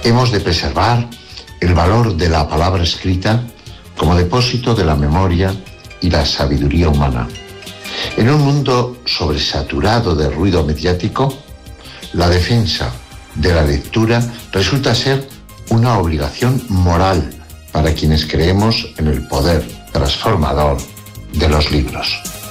Hemos de preservar el valor de la palabra escrita como depósito de la memoria y la sabiduría humana. En un mundo sobresaturado de ruido mediático, la defensa de la lectura resulta ser una obligación moral para quienes creemos en el poder transformador de los libros.